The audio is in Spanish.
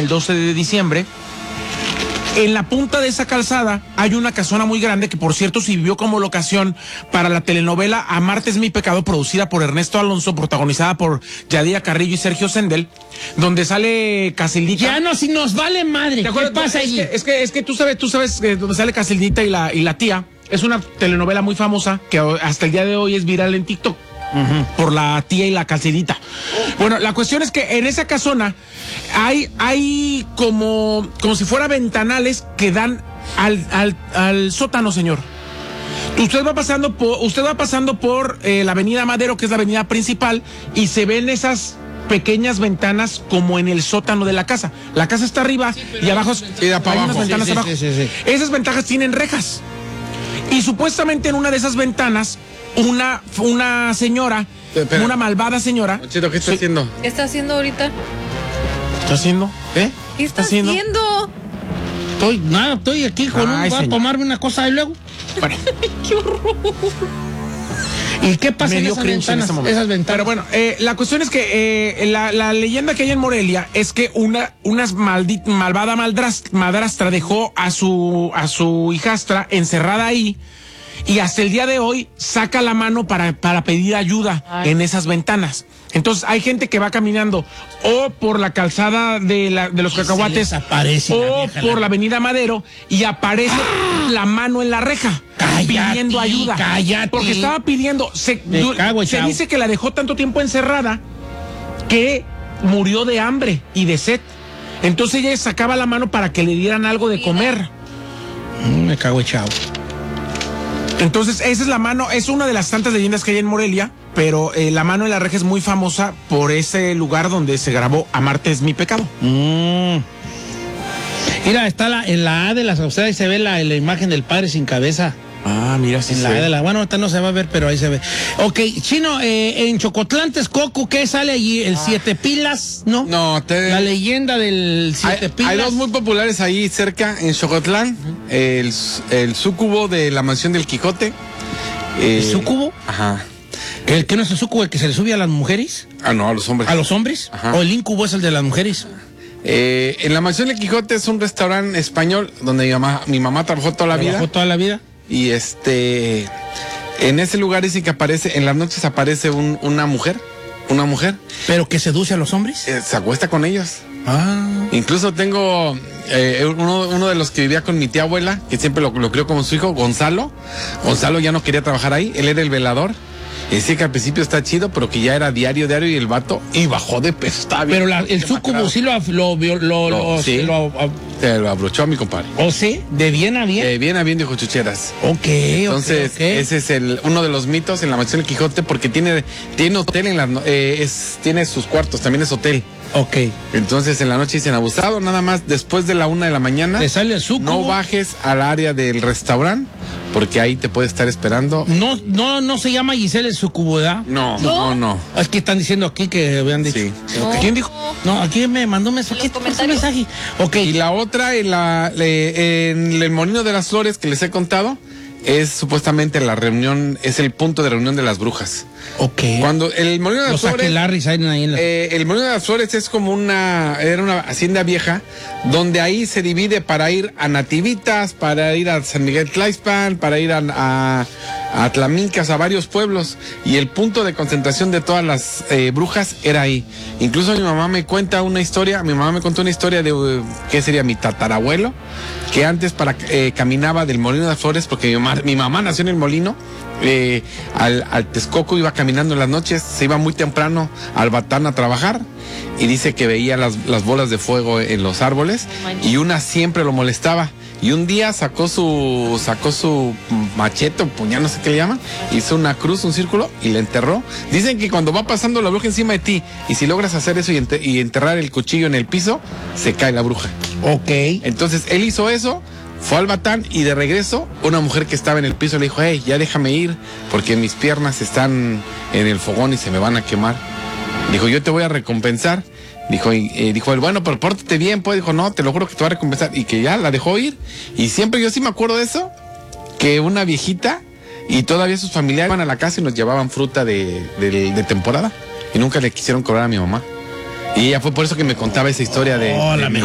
el 12 de diciembre. En la punta de esa calzada hay una casona muy grande que, por cierto, sirvió como locación para la telenovela Amarte es mi pecado, producida por Ernesto Alonso, protagonizada por Yadira Carrillo y Sergio Sendel, donde sale Casildita. Ya no, si nos vale madre. ¿Qué pasa allí? Es que tú sabes donde sale Casildita y la tía. Es una telenovela muy famosa que hasta el día de hoy es viral en TikTok. Por la tía y la Casildita. Bueno, la cuestión es que en esa casona hay como si fuera ventanales que dan al sótano, señor. Usted va pasando por la avenida Madero, que es la avenida principal, y se ven esas pequeñas ventanas como en el sótano de la casa. La casa está arriba y abajo hay unas ventanas abajo. Sí. Esas ventanas tienen rejas. Y supuestamente en una de esas ventanas una señora, una malvada señora. Chito, ¿qué está haciendo? ¿Qué está haciendo ahorita? ¿Qué está haciendo? ¿Qué está haciendo? Estoy aquí con voy a tomarme una cosa y luego. Bueno. ¡Qué horror! ¿Y qué pasa en esas ventanas? Esas ventanas. Pero bueno, la cuestión es que la leyenda que hay en Morelia es que una malvada madrastra dejó a su hijastra encerrada ahí. Y hasta el día de hoy saca la mano para pedir ayuda en esas ventanas. Entonces hay gente que va caminando o por la calzada de los Cacahuates o por la avenida Madero y aparece la mano en la reja. Pidiendo ayuda. Porque estaba pidiendo. Se dice que la dejó tanto tiempo encerrada que murió de hambre y de sed. Entonces ella sacaba la mano para que le dieran algo de comer. Me cago echado. Entonces, esa es la mano, es una de las tantas leyendas que hay en Morelia, pero la mano en la reja es muy famosa por ese lugar donde se grabó Amarte es mi pecado. Mira, está en la A de las Saucedas y se ve la imagen del padre sin cabeza. Ah, mira, sí. En la A de la, bueno, ahorita no se va a ver, pero ahí se ve. Ok, Chino, en Chocotlán, Texcoco, ¿qué sale allí? ¿El Siete Pilas? ¿No? No, la leyenda del Siete Pilas. Hay dos muy populares ahí cerca, en Chocotlán. El súcubo de la mansión del Quijote. ¿El súcubo? Ajá. ¿El que no es el súcubo, el que se le sube a las mujeres? Ah, no, a los hombres. ¿A los hombres? Ajá. ¿O el incubo es el de las mujeres? En la mansión del Quijote es un restaurante español donde mi mamá trabajó toda la vida. ¿Trabajó toda la vida? Y en ese lugar dice que en las noches aparece una mujer. ¿Pero que seduce a los hombres? Se acuesta con ellos. Ah. Incluso tengo uno de los que vivía con mi tía abuela, que siempre lo crió como su hijo, Gonzalo. Gonzalo ya no quería trabajar ahí, él era el velador. Y decía que al principio está chido, pero que ya era diario y el vato y bajó de peso. Estaba bien. Pero el súcubo sí se lo abrochó a mi compadre. ¿O sí? ¿De bien a bien? De bien a bien, dijo Chucheras. Entonces, ese es uno de los mitos en la mansión del Quijote, porque tiene hotel tiene sus cuartos, también es hotel. Ok. Entonces en la noche dicen abusado, nada más después de la 1 de la mañana. ¿Te sale el súcubo? No bajes al área del restaurante, porque ahí te puede estar esperando. No se llama Giselle el súcubo, ¿verdad? No. Es que están diciendo aquí que habían dicho. Sí. Okay. ¿Quién dijo? No, aquí me mandó un mensaje. Ok. Y la otra, en el Molino de las Flores que les he contado, es supuestamente la reunión, es el punto de reunión de las brujas. Ok. Cuando el Molino de las Flores. El Molino de las Flores es como era una hacienda vieja, donde ahí se divide para ir a Nativitas, para ir a San Miguel Tlaixpan, para ir a Atlamicas, a varios pueblos. Y el punto de concentración de todas las brujas era ahí. Incluso mi mamá me contó una historia de ¿qué sería? Mi tatarabuelo, que antes caminaba del Molino de las Flores, porque mi mamá nació en el molino. Al Texcoco iba caminando en las noches, se iba muy temprano al Batán a trabajar y dice que veía las bolas de fuego en los árboles y una siempre lo molestaba. Y un día sacó su machete o puñal, no sé qué le llaman, hizo una cruz, un círculo y la enterró. Dicen que cuando va pasando la bruja encima de ti y si logras hacer eso y enterrar el cuchillo en el piso, se cae la bruja. Ok. Entonces él hizo eso. Fue al Batán y de regreso una mujer que estaba en el piso le dijo, hey, ya déjame ir porque mis piernas están en el fogón y se me van a quemar. Dijo, yo te voy a recompensar. Dijo él, bueno, pero pórtate bien, pues. Dijo, no, te lo juro que te voy a recompensar. Y que ya la dejó ir. Y siempre yo sí me acuerdo de eso, que una viejita y todavía sus familiares iban a la casa y nos llevaban fruta de temporada. Y nunca le quisieron cobrar a mi mamá. Y ella fue por eso que me contaba esa historia de